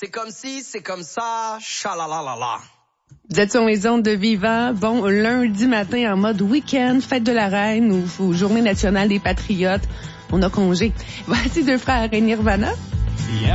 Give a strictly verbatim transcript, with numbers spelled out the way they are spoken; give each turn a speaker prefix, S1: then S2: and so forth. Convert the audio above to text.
S1: C'est comme si, c'est comme ça, chalalalala.
S2: Vous êtes sur les ondes de Viva. Bon, lundi matin en mode week-end, fête de la reine ou, ou journée nationale des patriotes. On a congé. Voici deux frères et Nirvana.